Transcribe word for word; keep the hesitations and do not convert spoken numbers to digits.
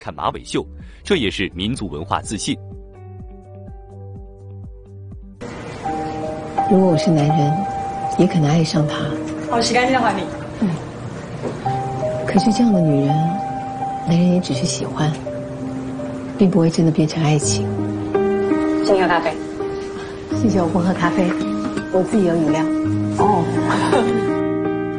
看马尾秀，这也是民族文化自信。 如果我是男人，也可能爱上她。 好，洗干净的还你。 嗯。可是这样的女人，男人也只是喜欢，并不会真的变成爱情。 请你喝咖啡。 谢谢，我不喝咖啡，我自己有饮料。 哦。